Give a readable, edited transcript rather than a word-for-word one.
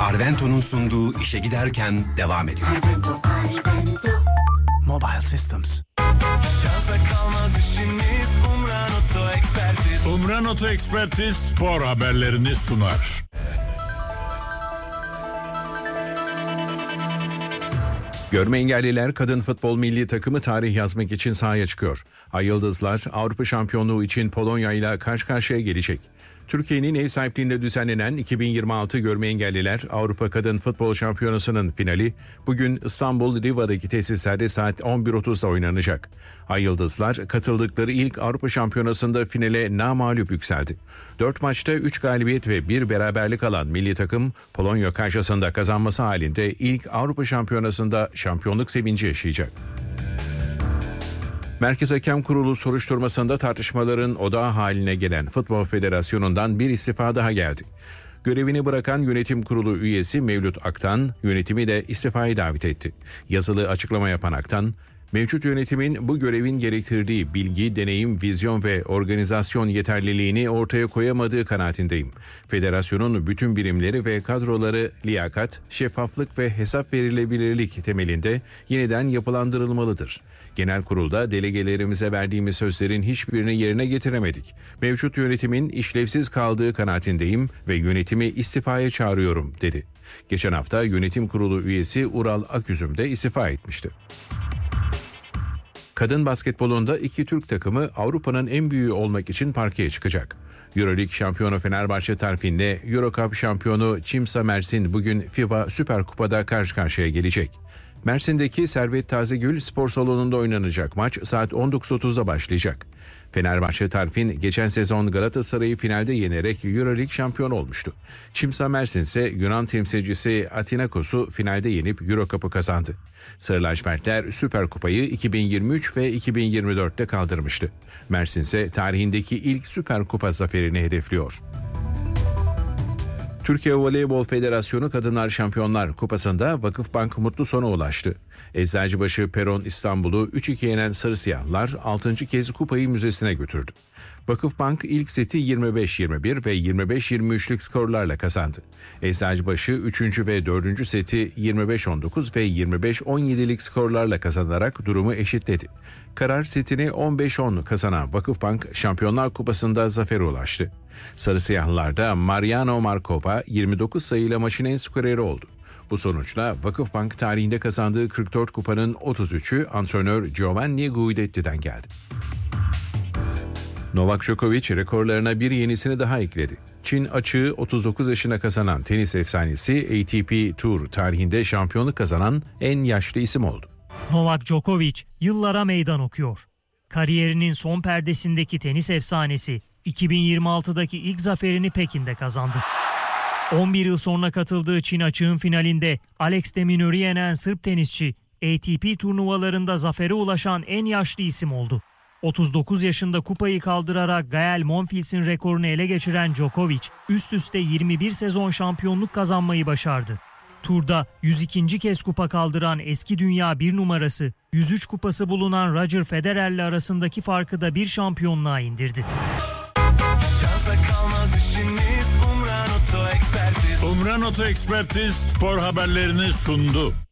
Arvento'nun sunduğu İşe Giderken devam ediyor. Mobile Systems. Şansa kalmaz işimiz, Umran Oto Ekspertiz. Umran Oto Ekspertiz spor haberlerini sunar. Görme engelliler kadın futbol milli takımı tarih yazmak için sahaya çıkıyor. Ay Yıldızlar Avrupa Şampiyonluğu için Polonya ile karşı karşıya gelecek. Türkiye'nin ev sahipliğinde düzenlenen 2026 Görme Engelliler Avrupa Kadın Futbol Şampiyonası'nın finali bugün İstanbul Riva'daki tesislerde saat 11.30'da oynanacak. Ay Yıldızlar katıldıkları ilk Avrupa Şampiyonası'nda finale namağlup yükseldi. 4 maçta 3 galibiyet ve 1 beraberlik alan milli takım Polonya karşısında kazanması halinde ilk Avrupa Şampiyonası'nda şampiyonluk sevinci yaşayacak. Merkez Hakem Kurulu soruşturmasında tartışmaların odağı haline gelen Futbol Federasyonu'ndan bir istifa daha geldi. Görevini bırakan yönetim kurulu üyesi Mevlüt Aktan, yönetimi de istifaya davet etti. Yazılı açıklama yapan Aktan, mevcut yönetimin bu görevin gerektirdiği bilgi, deneyim, vizyon ve organizasyon yeterliliğini ortaya koyamadığı kanaatindeyim. Federasyonun bütün birimleri ve kadroları liyakat, şeffaflık ve hesap verilebilirlik temelinde yeniden yapılandırılmalıdır. Genel kurulda delegelerimize verdiğimiz sözlerin hiçbirini yerine getiremedik. Mevcut yönetimin işlevsiz kaldığı kanaatindeyim ve yönetimi istifaya çağırıyorum, dedi. Geçen hafta yönetim kurulu üyesi Ural Aküzüm de istifa etmişti. Kadın basketbolunda iki Türk takımı Avrupa'nın en büyüğü olmak için parkeye çıkacak. Euroleague şampiyonu Fenerbahçe tarafinde Eurocup şampiyonu Çimsa Mersin bugün FIBA Süper Kupa'da karşı karşıya gelecek. Mersin'deki Servet Tazegül Spor Salonu'nda oynanacak maç saat 19.30'da başlayacak. Fenerbahçe Tarfin geçen sezon Galatasaray'ı finalde yenerek Euroleague şampiyonu olmuştu. Çimsa Mersin ise Yunan temsilcisi Atinakos'u finalde yenip Eurocup'u kazandı. Sarı lacivertler Süper Kupayı 2023 ve 2024'te kaldırmıştı. Mersin ise tarihindeki ilk Süper Kupa zaferini hedefliyor. Türkiye Voleybol Federasyonu Kadınlar Şampiyonlar Kupası'nda Vakıfbank mutlu sona ulaştı. Eczacıbaşı Peron İstanbul'u 3-2 yenen Sarı Siyahlılar 6. kez kupayı müzesine götürdü. Vakıfbank ilk seti 25-21 ve 25-23'lük skorlarla kazandı. Eczacıbaşı 3. ve 4. seti 25-19 ve 25-17'lik skorlarla kazanarak durumu eşitledi. Karar setini 15-10 kazanan Vakıfbank Şampiyonlar Kupası'nda zafere ulaştı. Sarı Siyahlılar'da Mariano Markova 29 sayıyla maçın en skoreri oldu. Bu sonuçla Vakıfbank tarihinde kazandığı 44 kupanın 33'ü antrenör Giovanni Guidetti'den geldi. Novak Djokovic rekorlarına bir yenisini daha ekledi. Çin açığı 39 yaşına kazanan tenis efsanesi ATP Tour tarihinde şampiyonluk kazanan en yaşlı isim oldu. Novak Djokovic yıllara meydan okuyor. Kariyerinin son perdesindeki tenis efsanesi 2026'daki ilk zaferini Pekin'de kazandı. 11 yıl sonra katıldığı Çin açığın finalinde Alex de Minaur'u yenen Sırp tenisçi ATP turnuvalarında zafere ulaşan en yaşlı isim oldu. 39 yaşında kupayı kaldırarak Gael Monfils'in rekorunu ele geçiren Djokovic üst üste 21 sezon şampiyonluk kazanmayı başardı. Turda 102. kez kupa kaldıran eski dünya bir numarası 103 kupası bulunan Roger Federer'le arasındaki farkı da bir şampiyonluğa indirdi. Şansa kalmaz işimiz, Umran Oto Ekspertiz. Umran Oto Ekspertiz spor haberlerini sundu.